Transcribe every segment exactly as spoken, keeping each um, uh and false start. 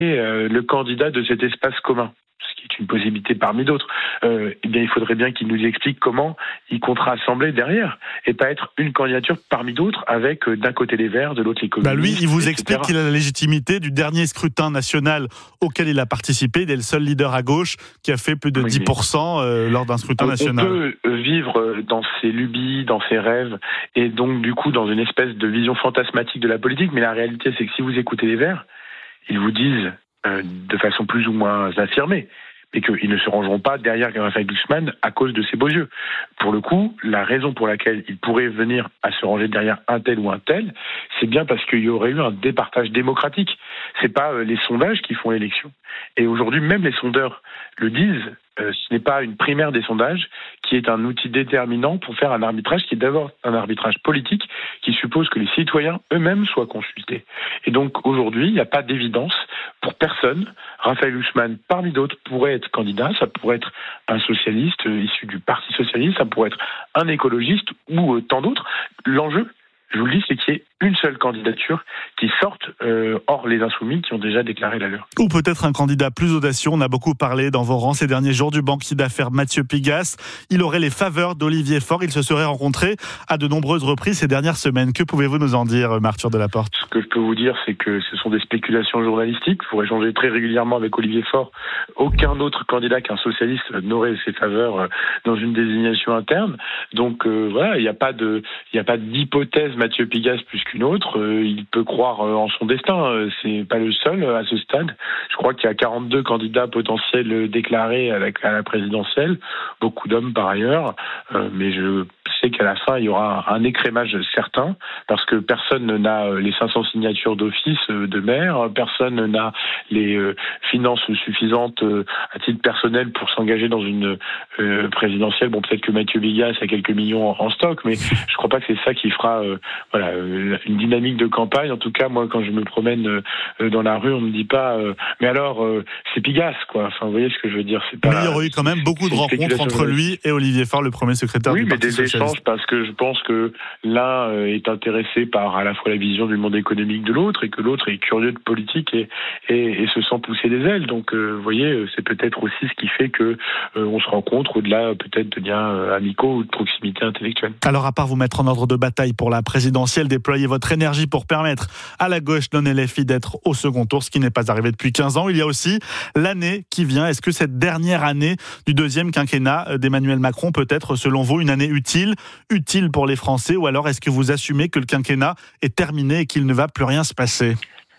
euh, le candidat de cet espace commun, ce qui est une possibilité parmi d'autres, euh, eh bien, il faudrait bien qu'il nous explique comment il compte rassembler derrière, et pas être une candidature parmi d'autres avec euh, d'un côté les Verts, de l'autre les communistes. Bah lui, il vous et cetera. explique qu'il a la légitimité du dernier scrutin national auquel il a participé. Il est le seul leader à gauche qui a fait plus de Oui, dix pour cent euh, lors d'un scrutin on, national. On peut vivre dans ses lubies, dans ses rêves, et donc du coup dans une espèce de vision fantasmatique de la politique, mais la réalité c'est que si vous écoutez les Verts, ils vous disent euh, de façon plus ou moins affirmée, et qu'ils ne se rangeront pas derrière Raphaël Glucksmann à cause de ses beaux yeux. Pour le coup, la raison pour laquelle ils pourraient venir à se ranger derrière un tel ou un tel, c'est bien parce qu'il y aurait eu un départage démocratique. C'est pas euh, les sondages qui font l'élection. Et aujourd'hui, même les sondeurs le disent, euh, ce n'est pas une primaire des sondages qui est un outil déterminant pour faire un arbitrage qui est d'abord un arbitrage politique qui suppose que les citoyens eux-mêmes soient consultés. Et donc aujourd'hui, il n'y a pas d'évidence pour personne. Raphaël Glucksmann, parmi d'autres, pourrait être candidat. Ça pourrait être un socialiste euh, issu du Parti socialiste, ça pourrait être un écologiste ou euh, tant d'autres. L'enjeu, je vous le dis, c'est qu'il y ait une seule candidature qui sorte euh, hors les insoumis qui ont déjà déclaré la leur. Ou peut-être un candidat plus audacieux. On a beaucoup parlé dans vos rangs ces derniers jours du banquier d'affaires Mathieu Pigasse. Il aurait les faveurs d'Olivier Faure. Ils se seraient rencontrés à de nombreuses reprises ces dernières semaines. Que pouvez-vous nous en dire, Arthur Delaporte ? Ce que je peux vous dire, c'est que ce sont des spéculations journalistiques. Pour échanger très régulièrement avec Olivier Faure, aucun autre candidat qu'un socialiste n'aurait ses faveurs dans une désignation interne. Donc euh, voilà, il n'y a pas de, il n'y a pas d'hypothèse Mathieu Pigasse plus qu'une autre. Euh, il peut croire euh, en son destin. Euh, c'est pas le seul euh, à ce stade. Je crois qu'il y a quarante-deux candidats potentiels déclarés à la, à la présidentielle. Beaucoup d'hommes par ailleurs. Euh, mais je sais qu'à la fin, il y aura un écrémage certain parce que personne n'a les cinq cents signatures d'office de maire. Personne n'a les euh, finances suffisantes euh, à titre personnel pour s'engager dans une euh, présidentielle. Bon, peut-être que Mathieu Pigasse a quelques millions en, en stock, mais je crois pas que c'est ça qui fera euh, voilà, euh, une dynamique de campagne. En tout cas, moi, quand je me promène euh, dans la rue, on me dit pas euh, mais alors, euh, c'est Pigasse, quoi. Enfin, vous voyez ce que je veux dire. C'est pas, mais il y aurait eu quand même beaucoup de rencontres entre lui et Olivier Faure, le premier secrétaire oui, du Parti socialiste. Oui, mais des échanges, parce que je pense que l'un euh, est intéressé par à la fois la vision du monde économique de l'autre et que l'autre est curieux de politique et, et, et se sent pousser des ailes. Donc, euh, vous voyez, c'est peut-être aussi ce qui fait que euh, on se rencontre au-delà peut-être de liens euh, amicaux ou de proximité intellectuelle. Alors, à part vous mettre en ordre de bataille pour la présidentielle, déployez votre énergie pour permettre à la gauche non L F I d'être au second tour, ce qui n'est pas arrivé depuis quinze ans. Il y a aussi l'année qui vient. Est-ce que cette dernière année du deuxième quinquennat d'Emmanuel Macron peut être, selon vous, une année utile, utile pour les Français, ou alors est-ce que vous assumez que le quinquennat est terminé et qu'il ne va plus rien se passer ?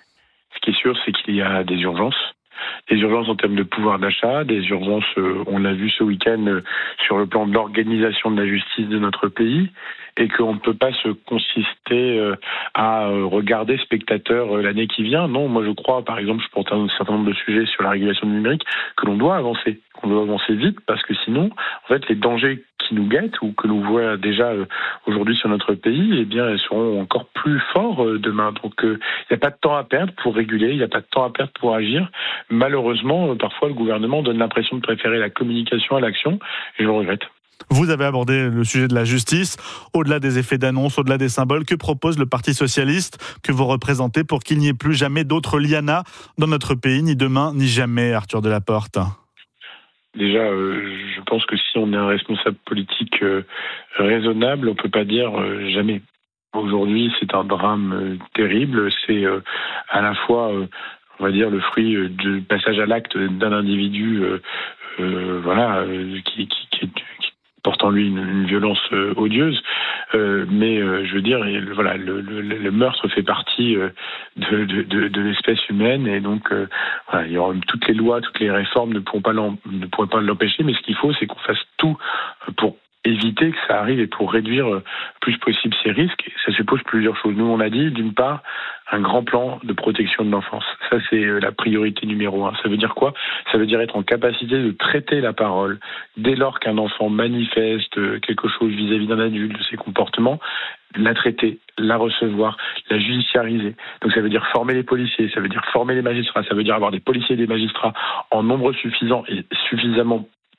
Ce qui est sûr, c'est qu'il y a des urgences. Des urgences en termes de pouvoir d'achat, des urgences, euh, on l'a vu ce week-end, euh, sur le plan de l'organisation de la justice de notre pays, et qu'on ne peut pas se consister euh, à euh, regarder spectateur euh, l'année qui vient. Non, moi je crois, par exemple, je porte un certain nombre de sujets sur la régulation du numérique, que l'on doit avancer, qu'on doit avancer vite, parce que sinon, en fait, les dangers qui nous guettent ou que nous voit déjà euh, aujourd'hui sur notre pays, eh bien, elles seront encore plus forts euh, demain. Donc, il euh, n'y a pas de temps à perdre pour réguler, il n'y a pas de temps à perdre pour agir. Malheureusement, euh, parfois, le gouvernement donne l'impression de préférer la communication à l'action, et je le regrette. Vous avez abordé le sujet de la justice. Au-delà des effets d'annonce, au-delà des symboles, que propose le Parti socialiste que vous représentez pour qu'il n'y ait plus jamais d'autres lianas dans notre pays, ni demain, ni jamais, Arthur Delaporte ? Déjà, euh, je pense que si on est un responsable politique euh, raisonnable, on ne peut pas dire euh, jamais. Aujourd'hui, c'est un drame euh, terrible. C'est euh, à la fois, euh, on va dire, le fruit euh, du passage à l'acte d'un individu euh, euh, voilà, euh, qui, qui, qui, qui porte en lui une, une violence euh, odieuse. Euh, mais euh, je veux dire, voilà, le, le, le meurtre fait partie euh, de, de, de, de l'espèce humaine, et donc euh, voilà, il y aura toutes les lois, toutes les réformes ne pourront pas ne pourraient pas l'empêcher. Mais ce qu'il faut, c'est qu'on fasse tout pour éviter que ça arrive et pour réduire le plus possible ces risques. Ça suppose plusieurs choses. Nous, on a dit, d'une part, un grand plan de protection de l'enfance. Ça, c'est la priorité numéro un. Ça veut dire quoi ? Ça veut dire être en capacité de traiter la parole dès lors qu'un enfant manifeste quelque chose vis-à-vis d'un adulte, de ses comportements, la traiter, la recevoir, la judiciariser. Donc ça veut dire former les policiers, ça veut dire former les magistrats, ça veut dire avoir des policiers et des magistrats en nombre suffisant et suffisamment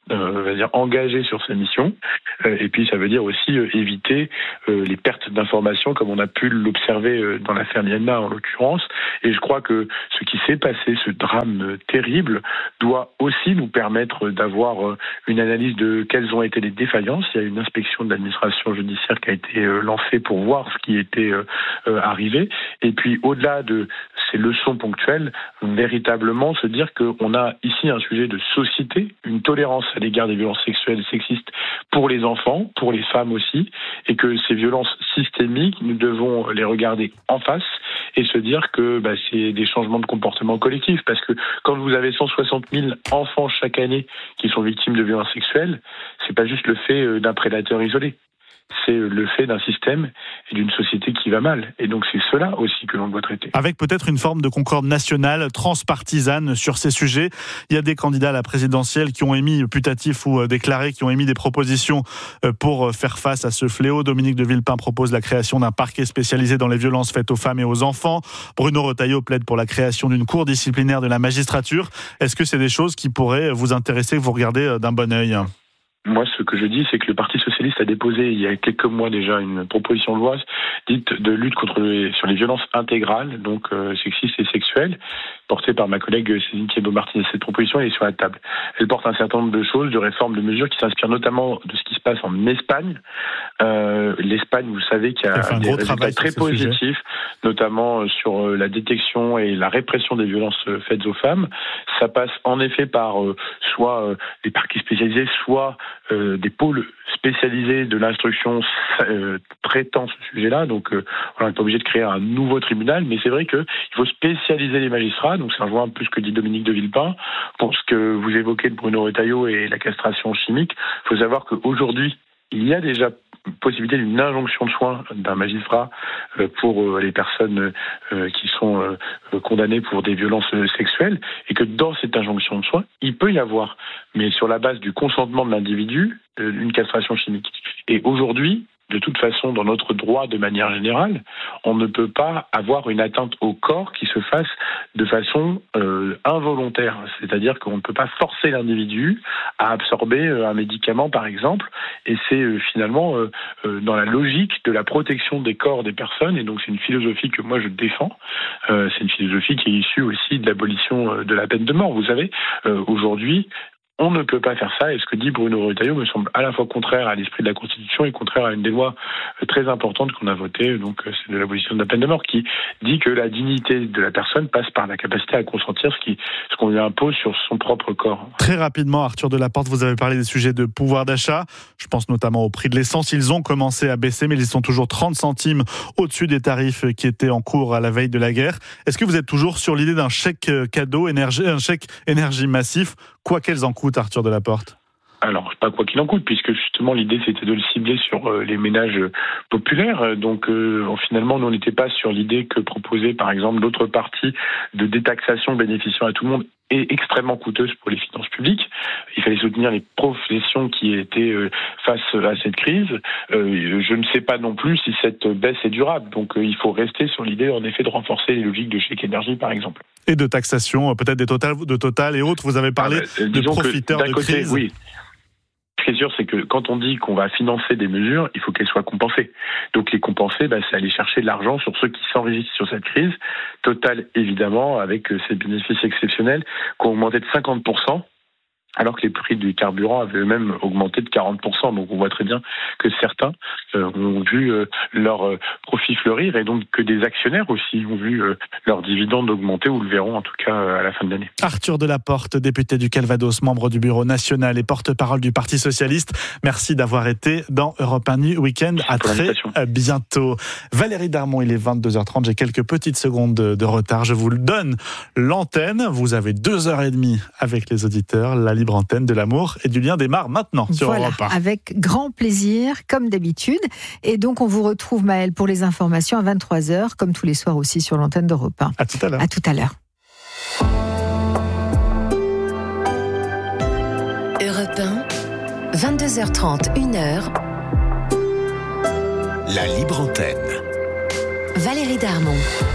euh, on va dire engagé sur sa mission. Euh, et puis ça veut dire aussi euh, éviter euh, les pertes d'informations, comme on a pu l'observer euh, dans l'affaire Myanmar en l'occurrence. Et je crois que ce qui s'est passé, ce drame euh, terrible, doit aussi nous permettre d'avoir euh, une analyse de quelles ont été les défaillances. Il y a une inspection de l'administration judiciaire qui a été euh, lancée pour voir ce qui était euh, euh, arrivé. Et puis au-delà de ces leçons ponctuelles, véritablement se dire qu'on a ici un sujet de société, une tolérance à l'égard des violences sexuelles et sexistes pour les enfants, pour les femmes aussi, et que ces violences systémiques, nous devons les regarder en face et se dire que bah, c'est des changements de comportement collectif, parce que quand vous avez cent soixante mille enfants chaque année qui sont victimes de violences sexuelles, c'est pas juste le fait d'un prédateur isolé. C'est le fait d'un système et d'une société qui va mal. Et donc c'est cela aussi que l'on doit traiter. Avec peut-être une forme de concorde nationale, transpartisane sur ces sujets. Il y a des candidats à la présidentielle qui ont émis, putatifs ou déclarés, qui ont émis des propositions pour faire face à ce fléau. Dominique de Villepin propose la création d'un parquet spécialisé dans les violences faites aux femmes et aux enfants. Bruno Retailleau plaide pour la création d'une cour disciplinaire de la magistrature. Est-ce que c'est des choses qui pourraient vous intéresser, que vous regardez d'un bon œil ? Moi, ce que je dis, c'est que le Parti socialiste a déposé il y a quelques mois déjà une proposition de loi dite de lutte contre les, sur les violences intégrales, donc euh, sexistes et sexuelles, portée par ma collègue Céline Thiébaut-Martinez. Cette proposition elle est sur la table. Elle porte un certain nombre de choses, de réformes, de mesures qui s'inspirent notamment de ce qui se passe en Espagne. Euh, L'Espagne, vous savez, qui a des résultats très positifs, sujet. notamment sur la détection et la répression des violences faites aux femmes. Ça passe en effet par euh, soit euh, des parquets spécialisés, soit Euh, des pôles spécialisés de l'instruction euh, traitant ce sujet-là. Donc, euh, on n'est pas obligé de créer un nouveau tribunal, mais c'est vrai qu'il faut spécialiser les magistrats. Donc, ça rejoint un peu ce que dit Dominique de Villepin. Pour ce que vous évoquez de Bruno Retailleau et la castration chimique, il faut savoir qu'aujourd'hui, il y a déjà possibilité d'une injonction de soins d'un magistrat pour les personnes qui sont condamnées pour des violences sexuelles, et que dans cette injonction de soins, il peut y avoir, mais sur la base du consentement de l'individu, une castration chimique. Et aujourd'hui, de toute façon, dans notre droit de manière générale, on ne peut pas avoir une atteinte au corps qui se fasse de façon euh, involontaire. C'est-à-dire qu'on ne peut pas forcer l'individu à absorber euh, un médicament, par exemple. Et c'est euh, finalement euh, euh, dans la logique de la protection des corps des personnes. Et donc c'est une philosophie que moi je défends. Euh, c'est une philosophie qui est issue aussi de l'abolition euh, de la peine de mort. Vous savez, euh, aujourd'hui, on ne peut pas faire ça, et ce que dit Bruno Retailleau me semble à la fois contraire à l'esprit de la Constitution et contraire à une des lois très importantes qu'on a votées, donc c'est de l'abolition de la peine de mort, qui dit que la dignité de la personne passe par la capacité à consentir ce, qui, ce qu'on lui impose sur son propre corps. Très rapidement, Arthur Delaporte, vous avez parlé des sujets de pouvoir d'achat. Je pense notamment au prix de l'essence. Ils ont commencé à baisser, mais ils sont toujours trente centimes au-dessus des tarifs qui étaient en cours à la veille de la guerre. Est-ce que vous êtes toujours sur l'idée d'un chèque cadeau, énergie, un chèque énergie massif, quoi qu'elles en coûtent, Arthur Delaporte? Alors, pas quoi qu'il en coûte, puisque justement l'idée c'était de le cibler sur euh, les ménages populaires. Donc euh, finalement, nous on n'était pas sur l'idée que proposait par exemple l'autre partie de détaxation bénéficiant à tout le monde est extrêmement coûteuse pour les finances publiques. Il fallait soutenir les professions qui étaient euh, face à cette crise. Euh, je ne sais pas non plus si cette baisse est durable. Donc euh, il faut rester sur l'idée en effet de renforcer les logiques de chèque énergie par exemple. Et de taxation, peut-être des Total, de Total et autres. Vous avez parlé ah bah, de profiteurs de côté, crise. Oui. Ce qui est sûr, c'est que quand on dit qu'on va financer des mesures, il faut qu'elles soient compensées. Donc les compenser, bah, c'est aller chercher de l'argent sur ceux qui s'enregistrent sur cette crise. Total, évidemment, avec ces bénéfices exceptionnels qui ont augmenté de cinquante pour cent. Alors que les prix du carburant avaient eux-mêmes augmenté de quarante pour cent. Donc on voit très bien que certains euh, ont vu euh, leur euh, profit fleurir, et donc que des actionnaires aussi ont vu euh, leurs dividendes augmenter, ou le verront en tout cas euh, à la fin de l'année. Arthur Delaporte, député du Calvados, membre du bureau national et porte-parole du Parti socialiste. Merci d'avoir été dans Europe un Week-end. À très bientôt. Valérie Darmon, il est vingt-deux heures trente. J'ai quelques petites secondes de, de retard. Je vous le donne l'antenne. Vous avez deux heures et demie avec les auditeurs. La libre antenne de l'amour et du lien démarre maintenant sur voilà, Europe un. Avec grand plaisir, comme d'habitude. Et donc, on vous retrouve, Maëlle, pour les informations à vingt-trois heures, comme tous les soirs aussi sur l'antenne d'Europe un. À tout à l'heure. À tout à l'heure. Europe un, vingt-deux heures trente, une heure. La libre antenne. Valérie Darmon.